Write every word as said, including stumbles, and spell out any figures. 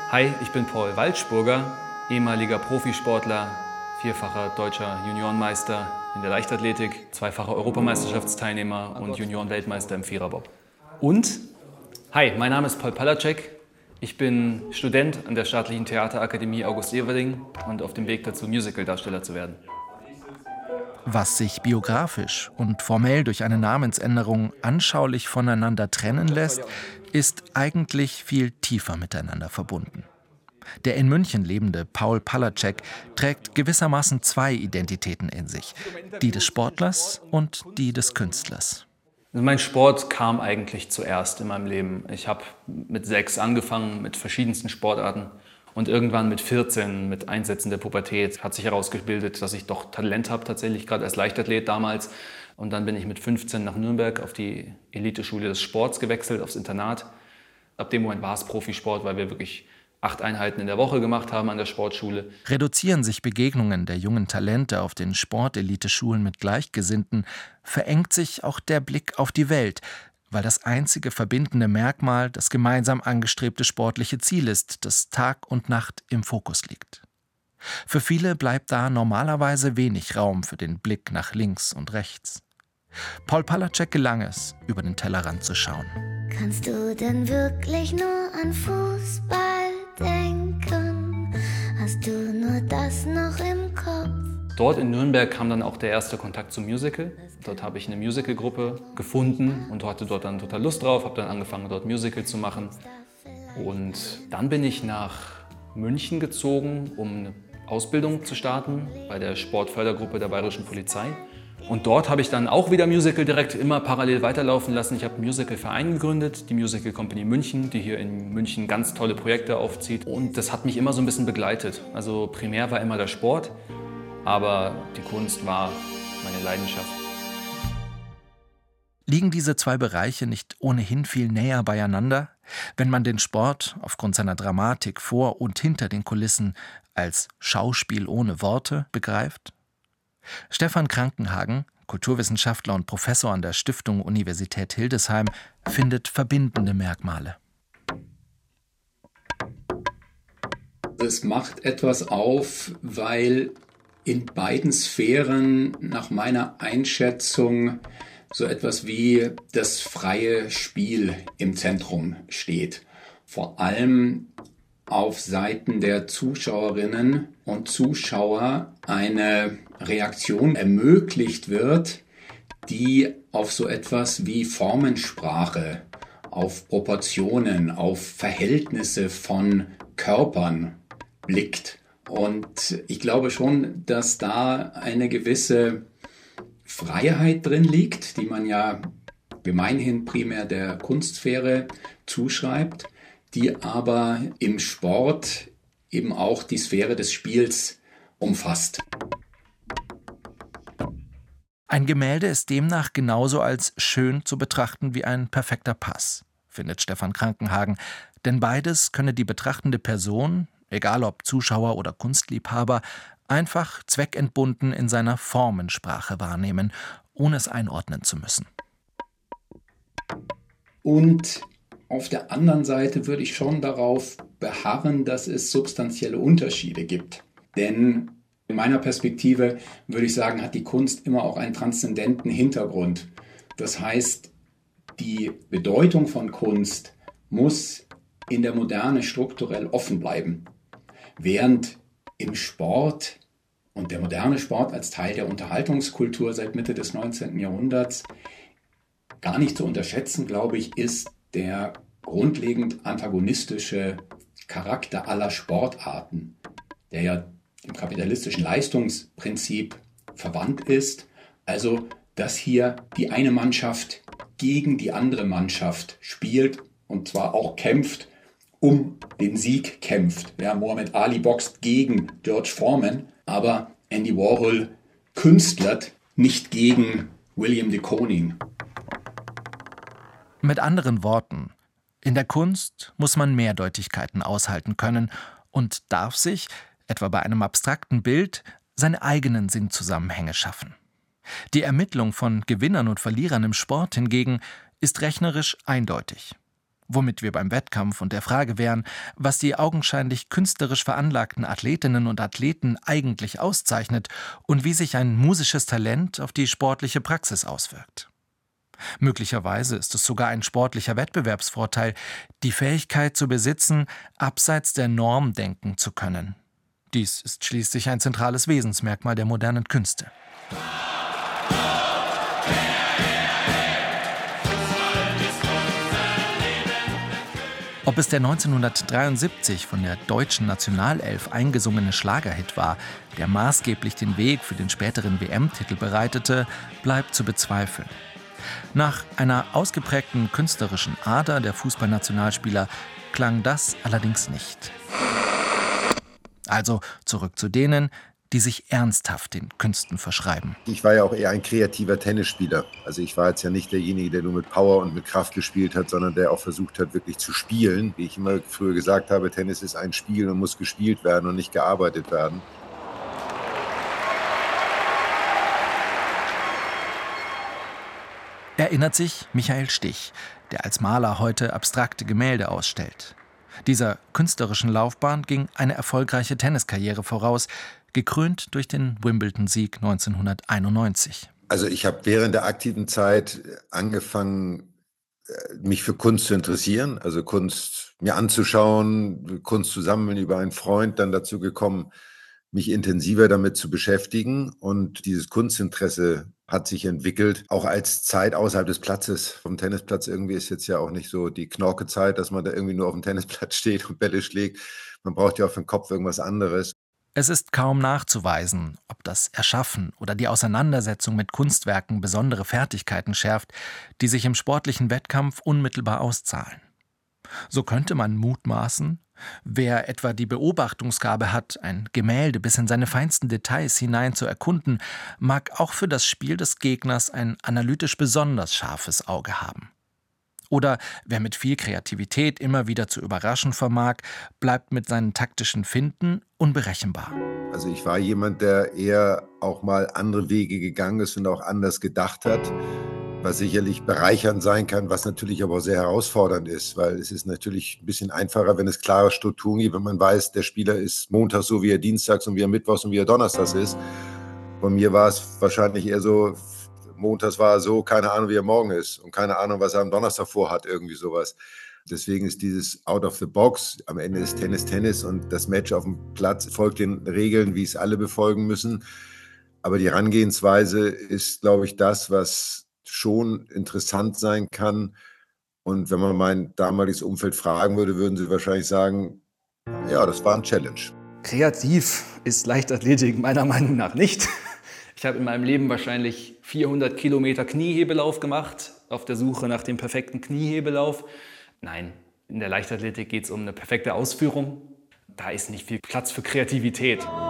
Hi, ich bin Paul Waldspurger, ehemaliger Profisportler, vierfacher deutscher Juniorenmeister in der Leichtathletik, zweifacher Europameisterschaftsteilnehmer und Juniorenweltmeister im Viererbob. Und, hi, mein Name ist Paul Palacek. Ich bin Student an der Staatlichen Theaterakademie August Everding und auf dem Weg dazu, Musicaldarsteller zu werden. Was sich biografisch und formell durch eine Namensänderung anschaulich voneinander trennen lässt, ist eigentlich viel tiefer miteinander verbunden. Der in München lebende Paul Palacek trägt gewissermaßen zwei Identitäten in sich, die des Sportlers und die des Künstlers. Mein Sport kam eigentlich zuerst in meinem Leben. Ich habe mit sechs angefangen mit verschiedensten Sportarten und irgendwann mit vierzehn, mit Einsätzen der Pubertät, hat sich herausgebildet, dass ich doch Talent habe, tatsächlich gerade als Leichtathlet damals. Und dann bin ich mit fünfzehn nach Nürnberg auf die Eliteschule des Sports gewechselt, aufs Internat. Ab dem Moment war es Profisport, weil wir wirklich acht Einheiten in der Woche gemacht haben an der Sportschule. Reduzieren sich Begegnungen der jungen Talente auf den Sporteliteschulen mit Gleichgesinnten, verengt sich auch der Blick auf die Welt, weil das einzige verbindende Merkmal das gemeinsam angestrebte sportliche Ziel ist, das Tag und Nacht im Fokus liegt. Für viele bleibt da normalerweise wenig Raum für den Blick nach links und rechts. Paul Palacek gelang es, über den Tellerrand zu schauen. Kannst du denn wirklich nur an Fußball denken? Hast du nur das noch im Kopf? Dort in Nürnberg kam dann auch der erste Kontakt zum Musical. Dort habe ich eine Musicalgruppe gefunden und hatte dort dann total Lust drauf, habe dann angefangen, dort Musical zu machen. Und dann bin ich nach München gezogen, um eine Ausbildung zu starten bei der Sportfördergruppe der Bayerischen Polizei. Und dort habe ich dann auch wieder Musical direkt immer parallel weiterlaufen lassen. Ich habe einen Musicalverein gegründet, die Musical Company München, die hier in München ganz tolle Projekte aufzieht. Und das hat mich immer so ein bisschen begleitet. Also primär war immer der Sport, aber die Kunst war meine Leidenschaft. Liegen diese zwei Bereiche nicht ohnehin viel näher beieinander, wenn man den Sport aufgrund seiner Dramatik vor und hinter den Kulissen als Schauspiel ohne Worte begreift? Stefan Krankenhagen, Kulturwissenschaftler und Professor an der Stiftung Universität Hildesheim, findet verbindende Merkmale. Es macht etwas auf, weil in beiden Sphären nach meiner Einschätzung so etwas wie das freie Spiel im Zentrum steht. Vor allem auf Seiten der Zuschauerinnen und Zuschauer eine Reaktion ermöglicht wird, die auf so etwas wie Formensprache, auf Proportionen, auf Verhältnisse von Körpern blickt. Und ich glaube schon, dass da eine gewisse Freiheit drin liegt, die man ja gemeinhin primär der Kunstsphäre zuschreibt, die aber im Sport eben auch die Sphäre des Spiels umfasst. Ein Gemälde ist demnach genauso als schön zu betrachten wie ein perfekter Pass, findet Stefan Krankenhagen, denn beides könne die betrachtende Person, egal ob Zuschauer oder Kunstliebhaber, einfach zweckentbunden in seiner Formensprache wahrnehmen, ohne es einordnen zu müssen. Und auf der anderen Seite würde ich schon darauf beharren, dass es substanzielle Unterschiede gibt. Denn in meiner Perspektive würde ich sagen, hat die Kunst immer auch einen transzendenten Hintergrund. Das heißt, die Bedeutung von Kunst muss in der Moderne strukturell offen bleiben. Während im Sport und der moderne Sport als Teil der Unterhaltungskultur seit Mitte des neunzehnten Jahrhunderts gar nicht zu unterschätzen, glaube ich, ist der grundlegend antagonistische Charakter aller Sportarten, der ja dem kapitalistischen Leistungsprinzip verwandt ist. Also, dass hier die eine Mannschaft gegen die andere Mannschaft spielt und zwar auch kämpft, um den Sieg kämpft. Ja, Muhammad Ali boxt gegen George Foreman, aber Andy Warhol künstlert nicht gegen William de Kooning. Mit anderen Worten, in der Kunst muss man Mehrdeutigkeiten aushalten können und darf sich, etwa bei einem abstrakten Bild, seine eigenen Sinnzusammenhänge schaffen. Die Ermittlung von Gewinnern und Verlierern im Sport hingegen ist rechnerisch eindeutig. Womit wir beim Wettkampf und der Frage wären, was die augenscheinlich künstlerisch veranlagten Athletinnen und Athleten eigentlich auszeichnet und wie sich ein musisches Talent auf die sportliche Praxis auswirkt. Möglicherweise ist es sogar ein sportlicher Wettbewerbsvorteil, die Fähigkeit zu besitzen, abseits der Norm denken zu können. Dies ist schließlich ein zentrales Wesensmerkmal der modernen Künste. Ob es der neunzehnhundertdreiundsiebzig von der deutschen Nationalelf eingesungene Schlagerhit war, der maßgeblich den Weg für den späteren W M-Titel bereitete, bleibt zu bezweifeln. Nach einer ausgeprägten künstlerischen Ader der Fußballnationalspieler klang das allerdings nicht. Also zurück zu denen, die sich ernsthaft den Künsten verschreiben. Ich war ja auch eher ein kreativer Tennisspieler. Also ich war jetzt ja nicht derjenige, der nur mit Power und mit Kraft gespielt hat, sondern der auch versucht hat, wirklich zu spielen. Wie ich immer früher gesagt habe, Tennis ist ein Spiel und muss gespielt werden und nicht gearbeitet werden. Erinnert sich Michael Stich, der als Maler heute abstrakte Gemälde ausstellt. Dieser künstlerischen Laufbahn ging eine erfolgreiche Tenniskarriere voraus, gekrönt durch den Wimbledon-Sieg neunzehnhunderteinundneunzig. Also ich habe während der aktiven Zeit angefangen, mich für Kunst zu interessieren, also Kunst mir anzuschauen, Kunst zu sammeln über einen Freund, dann dazu gekommen, mich intensiver damit zu beschäftigen. Und dieses Kunstinteresse hat sich entwickelt, auch als Zeit außerhalb des Platzes. Vom Tennisplatz irgendwie ist jetzt ja auch nicht so die Knorke-Zeit, dass man da irgendwie nur auf dem Tennisplatz steht und Bälle schlägt. Man braucht ja auch für den Kopf irgendwas anderes. Es ist kaum nachzuweisen, ob das Erschaffen oder die Auseinandersetzung mit Kunstwerken besondere Fertigkeiten schärft, die sich im sportlichen Wettkampf unmittelbar auszahlen. So könnte man mutmaßen, wer etwa die Beobachtungsgabe hat, ein Gemälde bis in seine feinsten Details hinein zu erkunden, mag auch für das Spiel des Gegners ein analytisch besonders scharfes Auge haben. Oder wer mit viel Kreativität immer wieder zu überraschen vermag, bleibt mit seinen taktischen Finden unberechenbar. Also ich war jemand, der eher auch mal andere Wege gegangen ist und auch anders gedacht hat, was sicherlich bereichernd sein kann, was natürlich aber auch sehr herausfordernd ist, weil es ist natürlich ein bisschen einfacher, wenn es klare Strukturen gibt, wenn man weiß, der Spieler ist montags so, wie er dienstags und wie er mittwochs und wie er donnerstags ist. Bei mir war es wahrscheinlich eher so, montags war er so, keine Ahnung, wie er morgen ist und keine Ahnung, was er am Donnerstag vorhat, irgendwie sowas. Deswegen ist dieses Out of the Box, am Ende ist Tennis Tennis und das Match auf dem Platz folgt den Regeln, wie es alle befolgen müssen. Aber die Herangehensweise ist, glaube ich, das, was schon interessant sein kann. Und wenn man mein damaliges Umfeld fragen würde, würden sie wahrscheinlich sagen, ja, das war ein Challenge. Kreativ ist Leichtathletik meiner Meinung nach nicht. Ich habe in meinem Leben wahrscheinlich vierhundert Kilometer Kniehebelauf gemacht, auf der Suche nach dem perfekten Kniehebelauf. Nein, in der Leichtathletik geht es um eine perfekte Ausführung. Da ist nicht viel Platz für Kreativität.